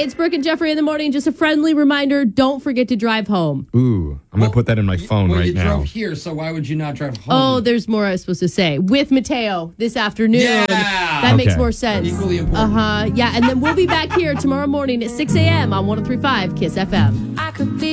it's Brooke and Jeffrey in the morning. Just a friendly reminder, don't forget to drive home. Ooh, I'm going to put that in my phone right now. You drove here, so why would you not drive home? Oh, there's more I was supposed to say. With Mateo this afternoon. Yeah. That makes more sense. Equally important. Yeah, and then we'll be back here tomorrow morning at 6 a.m. on 103.5 KISS FM. I could be